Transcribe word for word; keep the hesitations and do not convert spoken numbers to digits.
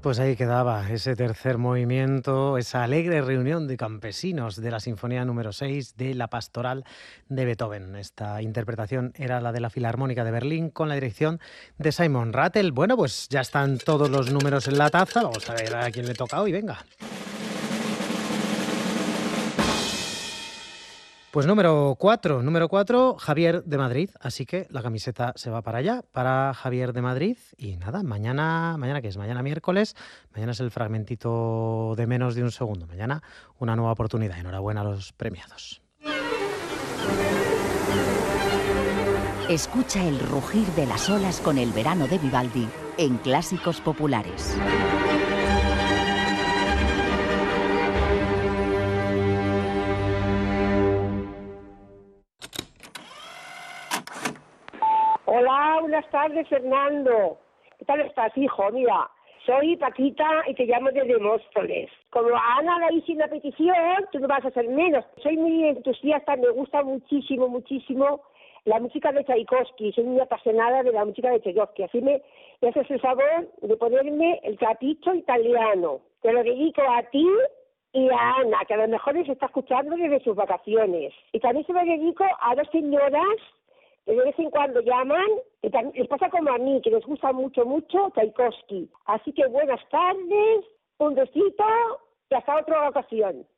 Pues ahí quedaba ese tercer movimiento, esa alegre reunión de campesinos de la Sinfonía número seis de la Pastoral de Beethoven. Esta interpretación era la de la Filarmónica de Berlín con la dirección de Simon Rattle. Bueno, pues ya están todos los números en la taza. Vamos a ver a quién le toca hoy, venga. Pues número cuatro, número cuatro, Javier de Madrid, así que la camiseta se va para allá, para Javier de Madrid, y nada, mañana, ¿mañana qué es? Mañana miércoles, mañana es el fragmentito de menos de un segundo, mañana una nueva oportunidad, enhorabuena a los premiados. Escucha el rugir de las olas con el verano de Vivaldi en Clásicos Populares. Hola, buenas tardes, Fernando. ¿Qué tal estás, hijo? Mira, soy Paquita y te llamo desde Móstoles. Como a Ana le hice una petición, tú no vas a hacer menos. Soy muy entusiasta, me gusta muchísimo, muchísimo la música de Tchaikovsky. Soy muy apasionada de la música de Tchaikovsky. Así me, me haces el favor de ponerme el Capriccio Italiano. Te lo dedico a ti y a Ana, que a lo mejor les está escuchando desde sus vacaciones. Y también se lo dedico a dos señoras que de vez en cuando llaman, y también les pasa como a mí, que les gusta mucho, mucho Tchaikovsky. Así que buenas tardes, un besito y hasta otra ocasión.